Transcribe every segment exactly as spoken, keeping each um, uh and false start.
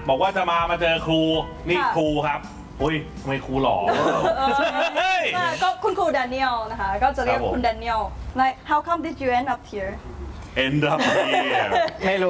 บอกว่าจะมามาเจอครูนี่ครูครับอุ้ยทำไมครูหล่อก็คุณครูแดเนียลนะคะก็จะเรียกคุณแดเนียล like how come did you end up here end up here ไม่รู้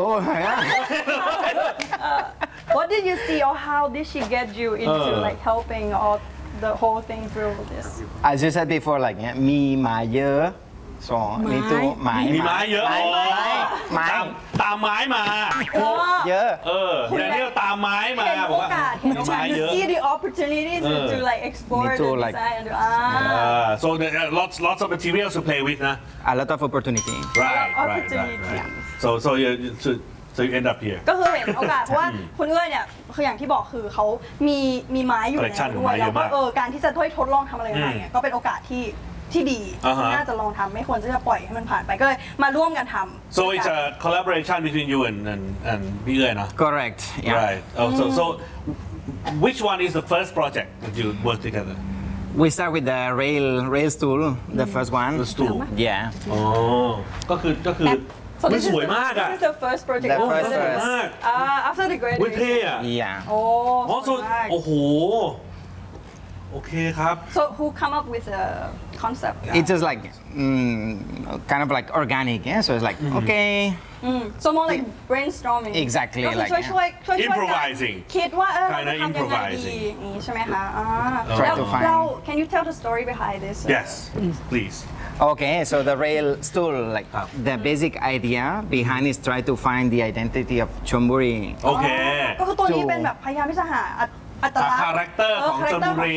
what did you see or how did she get you into like helping all the whole thing through this as you said before like มีหมาเยอะสองมีตัวไม้มีไม้เยอะไม้ตามไม้มาเยอะเออแดเนียลตามไม้มาเห็นโอกาสเห็นโอกาส you see the opportunity to to like explore the design and ah so lots lots of materials to play with นะ a lot of opportunity right right right so so you so you end up here ก็คือเห็นโอกาสเพราะว่าคุณเอื้อยเนี่ยคืออย่างที่บอกคือเขามีมีไม้อยู่แล้วด้วยแล้วก็เออการที่จะทดลองทำอะไรใหม่เนี่ยก็เป็นโอกาสที่ที่ดีน่าจะลองทำไม่ควรจะปล่อยให้มันผ่านไปก็เลยมาร่วมกันทำ so it's a collaboration between you and and and พี่เอื้อยนะ correct right oh so so which one is the first project that you work together we start with the rail rail stool the first one the stool yeah อ๋อก็คือก็คือมันสวยมากอะ This is the first project the first uh after the graduation เท่อะ yeah โอ้โอ้โหโอเคครับ so who come up with the concept it's just like mm, kind of like organic yeah so it's like mm-hmm. okay mm. so more like brainstorming exactly ก็คือช่วยช่วยช่วย improvising คิดว่าเออ kind of ทำยังไงดีอย่างนี้ใช่ไหมคะแล้วเรา can you tell the story behind this yes please okay so the rail stool like the basic idea behind is try to find the identity of Chonburi โอเคก็คือตัวนี้เป็นแบบพยายามที่จะหาอัตลักษณ์คาแรคเตอร์ของชลบุรี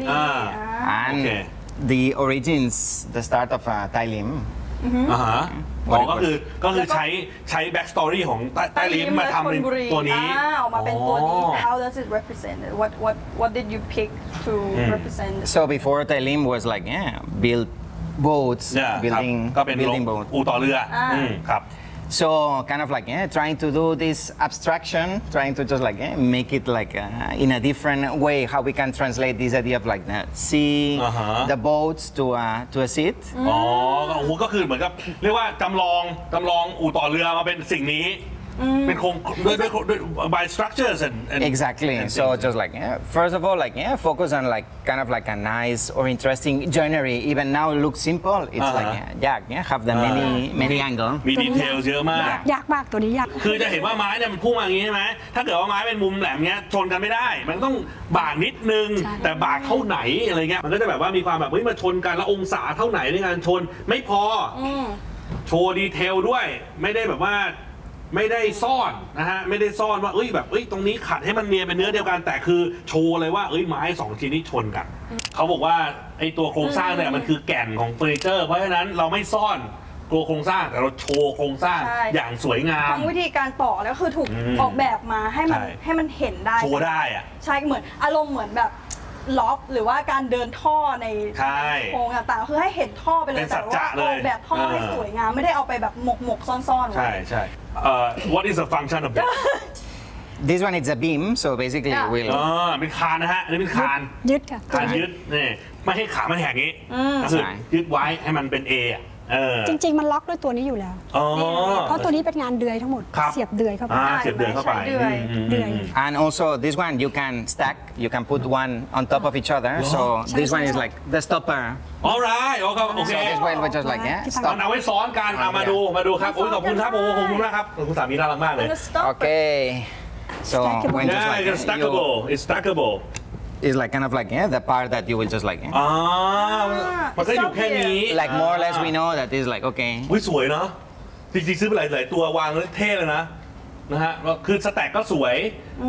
and the origins the start of Thai Lim อ่าฮะอ๋อก็คือก็คือใช้ใช้แบ็กสตอรี่ของใต้ลิ้มมาทำเป็นตัวนี้ออกมาเป็นตัวนี้ how does it represent what what what did you pick to represent so before Thai Lim was like yeah build boats building ก็เป็น building boats อู่ต่อเรือครับ so kind of like yeah, trying to do this abstraction trying to just like yeah, make it like uh, in a different way how we can translate this idea of like the sea uh-huh. the boats to uh, to a seat อ๋อโอ้โหก็คือเหมือนกับเรียกว่าจำลองจำลองอู่ต่อเรือมาเป็นสิ่งนี้เป็นโครงด้วยด้วย by structures and, and exactly and so just like yeah, first of all like yeah focus on like kind of like a nice or interesting joinery even now it looks simple it's uh-huh. like yeah, yeah yeah have the uh-huh. many many angle มีดีเทลเยอะมากยากมากตัวนี้ยากคือจะเห็นว่าไม้เนี่ยมันพุ่งมาอย่างนี้ใช่ไหมถ้าเกิดว่าไม้เป็นมุมแหลมเงี้ยชนกันไม่ได้มันต้องบากนิดนึงแต่บากเท่าไหนอะไรเงี้ยมันก็จะแบบว่ามีความแบบเฮ้ยมาชนกันแล้วองศาเท่าไหนในการชนไม่พอโชว์ดีเทลด้วยไม่ได้แบบว่าไม่ได้ซ่อนนะฮะไม่ได้ซ่อนว่าเอ้ยแบบเอ้ยตรงนี้ขัดให้มันเนียนเป็นเนื้อเดียวกันแต่คือโชว์เลยว่าเอ้ยไม้สองชิ้นนี้ชนกันเขาบอกว่าไอ้ตัวโครงสร้างเนี่ยมันคือแก่นของเฟอร์นิเจอร์เพราะฉะนั้นเราไม่ซ่อนตัวโครงสร้างแต่เราโชว์โครงสร้างอย่างสวยงามทั้งวิธีการต่อแล้วคือถูกออกแบบมาให้มันให้มันเห็นได้โชว์ได้อะใช่เหมือนอารมณ์เหมือนแบบล็อกหรือว่าการเดินท่อในโครงต่างๆคือให้เห็นท่อไปเลยแต่ว่าออกแบบท่อให้สวยงามไม่ได้เอาไปแบบหมกหมกซ่อนๆใช่ใช่ what is the function of this this one is a beam so basically will อ๋อเป็นคานนะฮะอันนี้เป็นคานยึดค่ะคานยึดนี่ไม่ให้ขามันแหกงี้ก็คือยึดไว้ให้มันเป็น A จริงๆมันล็อกด้วยตัวนี้อยู่แล้วเพราะตัวนี้เป็นงานเดือยทั้งหมดเสียบเดือยเข้าไปเสียบเดือยเข้าไปเดือย and also this one you can stack you can put one on top of each other so this one is like the stopper alright โอเคโอเค so this one was just like yeah มันเอาไว้ซ้อนกันเอามาดูมาดูครับโอ้ยขอบคุณครับโอ้ขอบคุณมากครับคุณสามีน่ารักมากเลย okay so when just like it's stackable it's stackable is like kind of like yeah the part that you will just like อ่ามันก็อยู่แค่นี้ like more or less we know that is like okay อุ้ยสวยเนาะจริงๆซื้อไปหลายๆตัววางแล้วเท่เลยนะนะฮะคือสแต็กก็สวย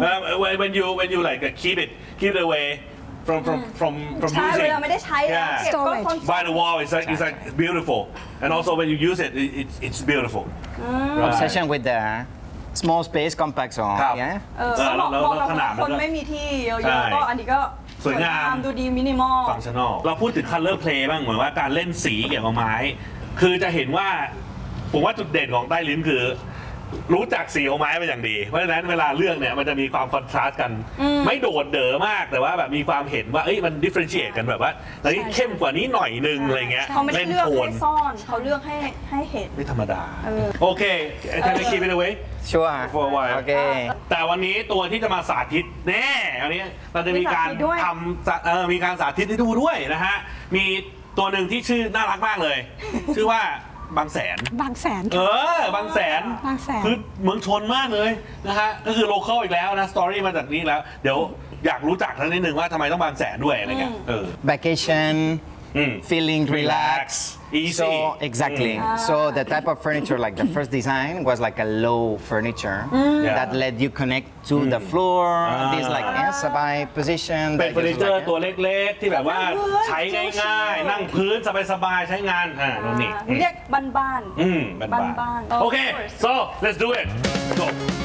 when you when you like keep it keep it away from from from from using ใช่เวลาไม่ได้ใช้แล้วเก็บก็ by the wall it's like it's like beautiful and also when you use it it's it's beautiful obsession with the small space compact อ๋อเนี่ยเออแล้วขนาดคนไม่มีที่เยอะๆก็อันนี้ก็สวยงามดูดีมินิมอลฟังชั่นอลเราพูดถึง color play บ้างเหมือนว่าการเล่นสีเกี่ยวกับไม้คือจะเห็นว่าผมว่าจุดเด่นของใต้ลิ้มคือรู้จักสีของไม้เป็นอย่างดีเพราะฉะนั้นเวลาเลือกเนี่ยมันจะมีความคอนทราสต์กันไม่โดดเด๋อมากแต่ว่าแบบมีความเห็นว่าเอ้ยมันดิฟเฟรนเชียตกันแบบว่าเฮ้ยเข้มกว่านี้หน่อยนึงอะไรเงี้ยเขาไม่ได้เลือกให้ซ่อนเขาเลือกให้ให้เห็นไม่ธรรมดาโอเค can I keep it away Sure. For a while. Okay. แต่วันนี้ตัวที่จะมาสาธิตแน่อันนี้เราจะมีการมีสาธิตด้วยทำสาเออมีการสาธิตให้ดูด้วยนะฮะมีตัวหนึ่งที่ชื่อน่ารักมากเลย ชื่อว่าบางแสนบางแสนเอค่ะอบางแสนบางแสนคือเมืองชนมากเลยนะฮะก็คือโลเคอลอีกแล้วนะสตอรี่มาจากนี้แล้ว เดี๋ยวอยากรู้จักทั้งนิดนึงว่าทำไมต้องบางแสนด้วยอะไรเงี้ยเออ Vacation, Mm. feeling Relax, relaxed. easy. So exactly. So the type of furniture, like the first design, was like a low furniture Yeah. that let you connect to the floor. Ah. This like yeah, sabai position. เป็น that เฟอร์นิ just เจอร์ like, ตัวเล็กๆ ที่แบบว่าใช้ง่ายๆ นั่งพื้นสบายๆ ใช้งานอ่าโน่นนี่เรียกบ้านๆอืมบ้านบ้านๆๆโอเค Of course. so let's do it go